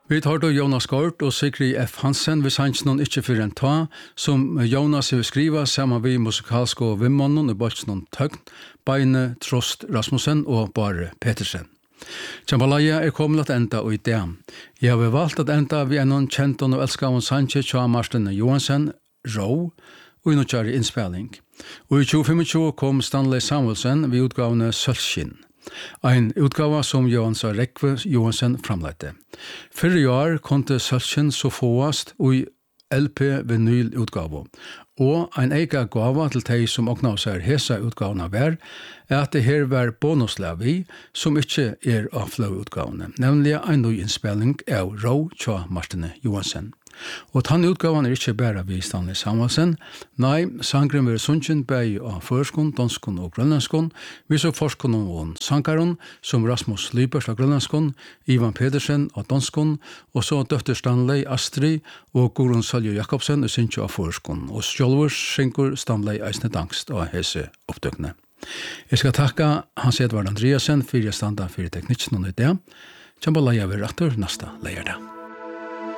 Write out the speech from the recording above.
Vi tar då Jonas Gård og Sigrid F. Hansen hvis han ikke ikke for en ta, som Jonas vil skrive sammen med musikalske og vimmannen i Bolsjøen Tøgn, Beine Trost Rasmussen og Bare Petersen. Jambalaya kommet til enda og i det. Jeg har valgt at enda vi en kjent og elskavn Sanchez Tja Martin Johansen, Rå, og i noe innspilling. Og i 2025 kom Stanley Samuelsen ved utgavene Sølskin. En utgave som Johansa Rekve Johansen framlette. Fyrre år kunde Sølskin så fåast og i LP-vinyl utgave. Og en egen gave til de som åkna seg hesa utgavene var, at det her var bonuslevi som ikke av flow-utgavene, nemlig en ny innspilling av Rå Tja Martin Johansen. Og den utgaven ikke bare vi Stanley Samuelsen, nei, sangren vil sunnsyn bei av førskon, danskon og grønlandskon, vi så forskon og sangaren som Rasmus Lybers av grønlandskon, Ivan Pedersen av danskon, og så døtter Stanley Astrid og Gurun Saljo Jakobsen og synsjo av førskon, og Stjolvers synkur Stanley Eisne Dangst av hese oppdøkne. Jeg skal takke Hans Edvard Andreasen for jeg standa for teknikken og det. Jambalaya vil rettur nasta leierda.